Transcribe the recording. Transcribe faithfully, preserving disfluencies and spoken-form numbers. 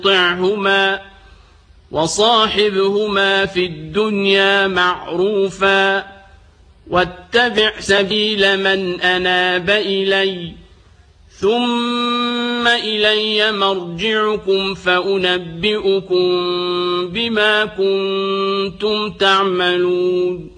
تطعهما وصاحبهما في الدنيا معروفا واتبع سبيل من أناب إلي ثم إلي مرجعكم فأنبئكم بما كنتم تعملون